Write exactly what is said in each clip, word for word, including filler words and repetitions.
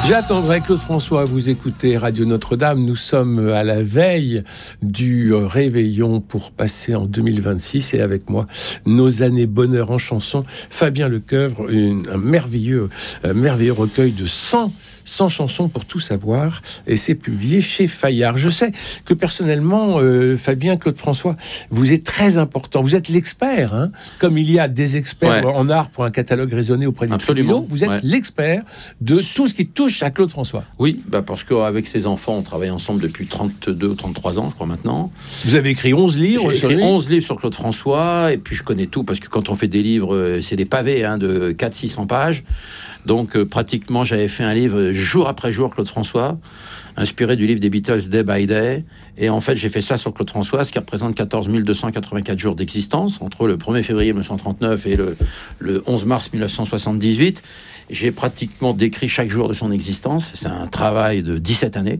J'attendrai Claude François, vous écoutez Radio Notre-Dame. Nous sommes à la veille du réveillon pour passer en deux mille vingt-six et avec moi, nos années bonheur en chanson. Fabien Lecoeuvre, une, un merveilleux, un merveilleux recueil de cent cent chansons pour tout savoir, et c'est publié chez Fayard. Je sais que personnellement, euh, Fabien, Claude François, vous êtes très important. Vous êtes l'expert, hein, comme il y a des experts ouais. en art pour un catalogue raisonné auprès des tribunaux. Vous êtes ouais. l'expert de tout ce qui touche à Claude François. Oui, bah parce qu'avec ses enfants, on travaille ensemble depuis trente-deux ou trente-trois ans, je crois maintenant. Vous avez écrit onze livres J'ai sur écrit lui. onze livres sur Claude François, et puis je connais tout, parce que quand on fait des livres, c'est des pavés hein, de quatre cents à six cents pages. Donc euh, pratiquement, j'avais fait un livre jour après jour, Claude François, inspiré du livre des Beatles, Day by Day. Et en fait, j'ai fait ça sur Claude François, ce qui représente quatorze mille deux cent quatre-vingt-quatre jours d'existence, entre le premier février mille neuf cent trente-neuf et le, le onze mars mille neuf cent soixante-dix-huit. J'ai pratiquement décrit chaque jour de son existence. C'est un travail de dix-sept années.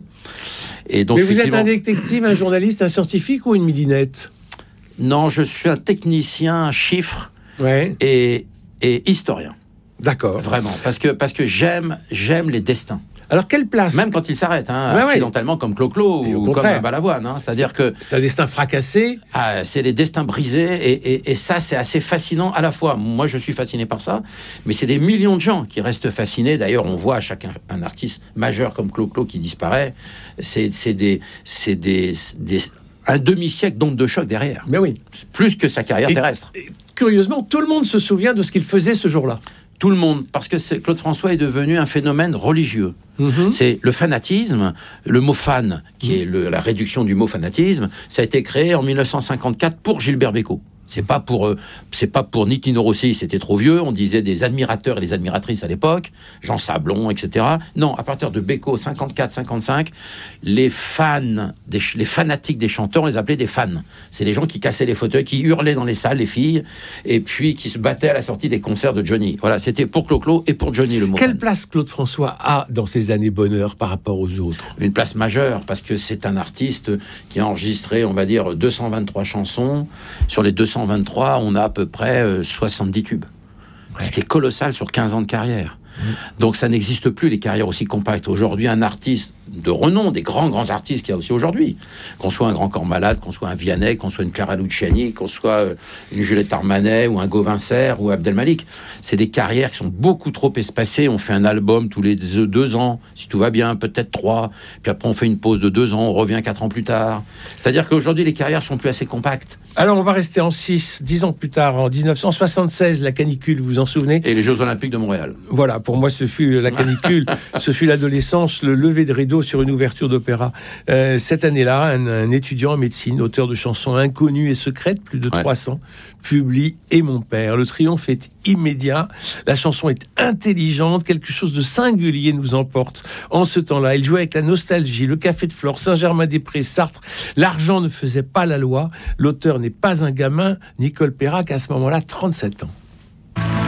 Et donc, mais vous êtes un détective, un journaliste, un scientifique ou une midinette ? Non, je suis un technicien, chiffre ouais. et, et historien. D'accord. Vraiment, parce que, parce que j'aime, j'aime les destins. Alors, quelle place ? Même quand ils s'arrêtent, hein, ouais, accidentellement, ouais. comme Clo-Clo ou comme un Balavoine. Hein. C'est-à-dire c'est, que... C'est un destin fracassé. Ah, c'est les destins brisés, et, et, et ça, c'est assez fascinant. À la fois, moi, je suis fasciné par ça, mais c'est des millions de gens qui restent fascinés. D'ailleurs, on voit chacun un artiste majeur comme Clo-Clo qui disparaît. C'est, c'est des... C'est des, des un demi-siècle d'onde de choc derrière. Mais oui. Plus que sa carrière et, terrestre. Et, curieusement, tout le monde se souvient de ce qu'il faisait ce jour-là. Tout le monde, parce que c'est, Claude François est devenu un phénomène religieux. Mmh. C'est le fanatisme, le mot fan, qui mmh. est le, la réduction du mot fanatisme, ça a été créé en mille neuf cent cinquante-quatre pour Gilbert Bécaud. C'est pas pour, euh, c'est pas pour ni Tino Rossi, c'était trop vieux. On disait des admirateurs et des admiratrices à l'époque, Jean Sablon, et cetera. Non, à partir de Bécaud, cinquante-quatre cinquante-cinq, les fans, des, les fanatiques des chanteurs, on les appelait des fans. C'est les gens qui cassaient les fauteuils, qui hurlaient dans les salles, les filles, et puis qui se battaient à la sortie des concerts de Johnny. Voilà, c'était pour Clo-Clo et pour Johnny le mot. Quelle fan. place Claude François a dans ses années bonheur par rapport aux autres ? Une place majeure, parce que c'est un artiste qui a enregistré, on va dire, deux cent vingt-trois chansons. Sur les deux cent vingt-trois, on a à peu près euh, soixante-dix tubes. Ouais. Ce qui est colossal sur quinze ans de carrière. Mmh. Donc ça n'existe plus, les carrières aussi compactes. Aujourd'hui, un artiste de renom, des grands, grands artistes qu'il y a aussi aujourd'hui, qu'on soit un Grand Corps Malade, qu'on soit un Vianney, qu'on soit une Clara Luciani, qu'on soit euh, une Juliette Armanet, ou un Gauvin Serre, ou Abdel Malik. C'est des carrières qui sont beaucoup trop espacées. On fait un album tous les deux ans, si tout va bien, peut-être trois. Puis après, on fait une pause de deux ans, on revient quatre ans plus tard. C'est-à-dire qu'aujourd'hui, les carrières sont plus assez compactes. Alors, on va rester en six, dix ans plus tard, en dix-neuf cent soixante-seize, la canicule, vous vous en souvenez ? Et les Jeux Olympiques de Montréal. Voilà, pour moi, ce fut la canicule, ce fut l'adolescence, le lever de rideau sur une ouverture d'opéra. Euh, cette année-là, un, un étudiant en médecine, auteur de chansons inconnues et secrètes, plus de ouais. trois cents, publie « Et mon père ». Le triomphe est immédiat, la chanson est intelligente, quelque chose de singulier nous emporte. En ce temps-là, il jouait avec la nostalgie, le Café de Flore, Saint-Germain-des-Prés, Sartre. L'argent ne faisait pas la loi. L'auteur n'est pas un gamin. Nicole Perrac, à ce moment-là, trente-sept ans.